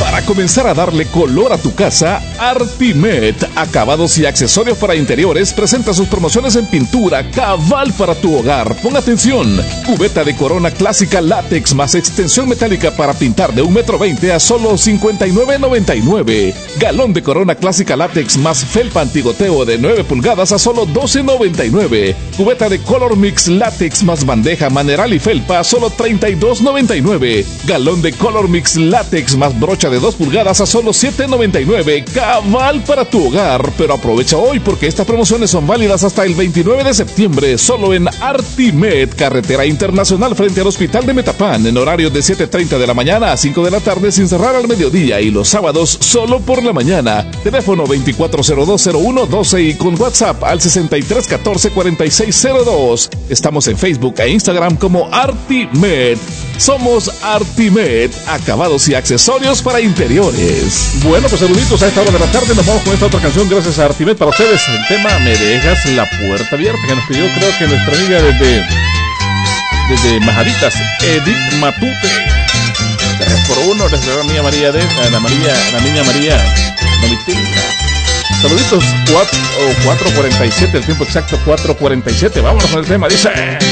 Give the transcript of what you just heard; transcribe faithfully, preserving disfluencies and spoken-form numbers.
Para comenzar a darle color a tu casa, Artimet, acabados y accesorios para interiores, presenta sus promociones en pintura cabal para tu hogar. Pon atención, cubeta de Corona clásica látex más extensión metálica para pintar de un metro veinte a solo cincuenta y nueve noventa y nueve. Galón de Corona clásica látex más felpa antigoteo de nueve pulgadas a solo doce noventa y nueve. Cubeta de Color Mix látex más bandeja maneral y felpa a solo treinta y dos noventa y nueve. Galón de Color Mix látex más brocha de dos pulgadas a solo siete noventa y nueve. Cabal para tu hogar, pero aprovecha hoy porque estas promociones son válidas hasta el veintinueve de septiembre, solo en Artimet, carretera internacional frente al Hospital de Metapán, en horarios de siete treinta de la mañana a cinco de la tarde sin cerrar al mediodía, y los sábados solo por la mañana. Teléfono veinticuatro cero dos cero uno doce y con WhatsApp al sesenta y tres catorce cuarenta y seis cero dos. Estamos en Facebook e Instagram como Artimet. Somos Artimet, acabados y accesorios para interiores. Bueno, pues saluditos a esta hora de la tarde. Nos vamos con esta otra canción gracias a Artimet para ustedes. El tema Me dejas la puerta abierta, que nos pidió creo que nuestra amiga desde desde Majaditas, Edith Matute. Tres por uno, les veo a Mía María de a la María, a la niña María Novitina. Saluditos, cuatro cuarenta y siete, el tiempo exacto cuatro cuarenta y siete. Vámonos con el tema, dice.